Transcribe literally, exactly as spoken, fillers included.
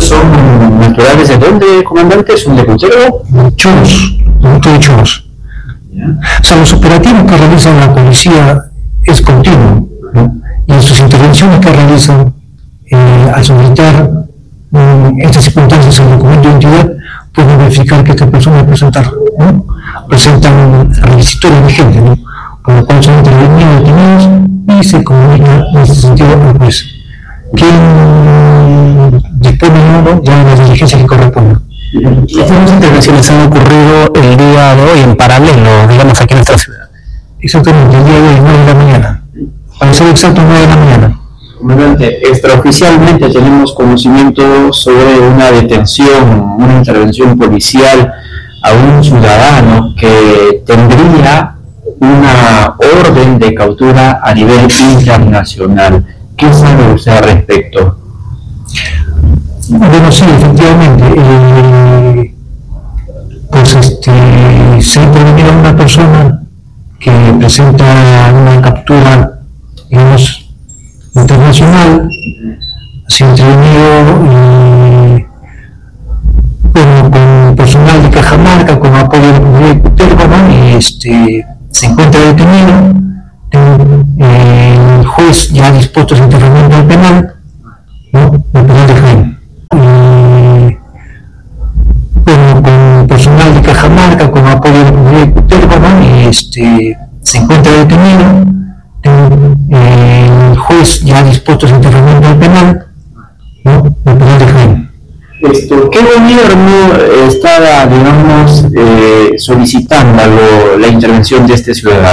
son naturales de dónde, comandante? ¿Son de Cutero? Choros, producto de Choros. O sea, los operativos que realiza la policía es continuo, ¿no? Y en sus intervenciones que realizan eh, al solicitar eh, estas circunstancias en el documento de identidad, pueden verificar que estas personas presentan, ¿no? presentan requisitorios vigentes, ¿no? Por lo cual son intervenidos, detenidos y se comunica en este sentido al juez, quien dispone, ¿no? ya de las diligencias que corresponden. Estas intervenciones han ocurrido el día de hoy en paralelo, digamos, aquí en nuestra ciudad. Exactamente, el día de hoy, nueve de la mañana. Para ser exacto, nueve de la mañana. Comandante, extraoficialmente tenemos conocimiento sobre una detención, una intervención policial a un ciudadano que tendría una orden de captura a nivel internacional. ¿Qué sabe usted al respecto? Bueno, sí, efectivamente, eh, pues este, se ha intervenido una persona que presenta una captura, digamos, internacional, se ha intervenido eh, bueno, con personal de Cajamarca, con apoyo de la Comunidad de Cutervo, ¿no? Y este, se encuentra detenido, eh, el juez ya ha dispuesto su intervención al penal, ¿no? El penal de Jaén. Eh, bueno, con personal de Cajamarca, con apoyo de la Comunidad de Cutervo, ¿no? Y este, se encuentra detenido, eh, el juez ya ha dispuesto su intervención al penal, ¿no? El penal de Jaén. Esto, ¿qué gobierno estaba, digamos, eh, solicitando la intervención de este ciudadano?